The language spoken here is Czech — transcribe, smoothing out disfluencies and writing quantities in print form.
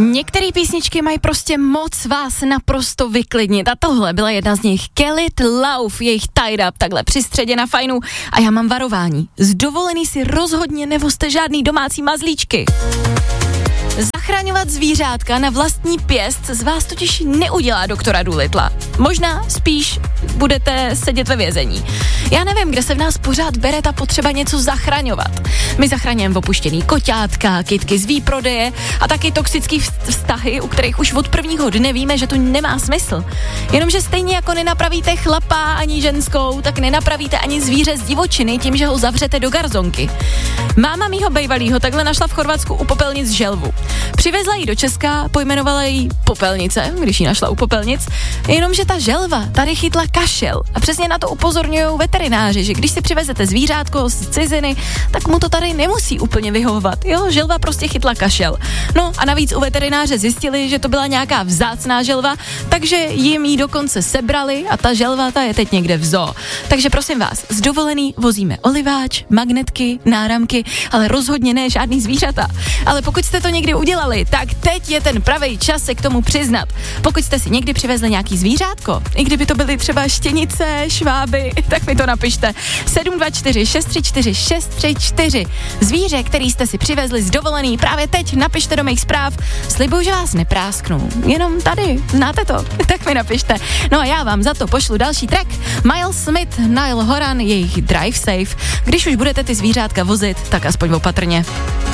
Některé písničky mají prostě moc vás naprosto vyklidnit a tohle byla jedna z nich. Kelly Love, jejich Tied Up, takhle při středě na Fajnu. A já mám varování. Z dovolený si rozhodně nevozte žádný domácí mazlíčky. Zachraňovat zvířátka na vlastní pěst z vás totiž neudělá doktora Doolittla. Možná spíš budete sedět ve vězení. Já nevím, kde se v nás pořád bere ta potřeba něco zachraňovat. My zachraňujeme opuštěný koťátka, kytky z výprodeje a taky toxický vztahy, u kterých už od prvního dne víme, že to nemá smysl. Jenomže stejně jako nenapravíte chlapa ani ženskou, tak nenapravíte ani zvíře z divočiny tím, že ho zavřete do garzonky. Máma mýho bejvalýho takhle našla v Chorvatsku u popelnic želvu. Přivezla ji do Česka, pojmenovala ji popelnice, když ji našla u popelnic, jenomže ta želva tady chytla kašel a přesně na to upozorňují veterináři, že když si přivezete zvířátko z ciziny, tak mu to tady nemusí úplně vyhovovat. Jo, želva prostě chytla kašel. No a navíc u veterináře zjistili, že to byla nějaká vzácná želva, takže jim ji dokonce sebrali a ta želva ta je teď někde v zoo. Takže prosím vás, z dovolený vozíme oliváč, magnetky, náramky, ale rozhodně ne žádný zvířata. Ale pokud jste to někdy udělali, tak teď je ten pravý čas se k tomu přiznat. Pokud jste si někdy přivezli nějaký zvířátko, i kdyby to byly třeba štěnice, šváby, tak mi to napište. 724 634 634. Zvíře, který jste si přivezli z dovolený, právě teď napište do mých zpráv. Slibuju, že vás neprásknu. Jenom tady, znáte to? Tak mi napište. No a já vám za to pošlu další track. Miles Smith, Niall Horan, jejich Drive Safe. Když už budete ty zvířátka vozit, tak aspoň opatrně.